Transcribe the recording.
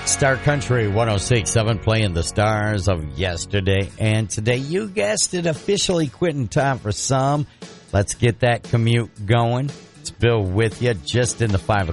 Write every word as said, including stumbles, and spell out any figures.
Star Country one oh six point seven playing the stars of yesterday and today. You guessed it, officially quitting time for some. Let's get that commute going. It's Bill with you just in the five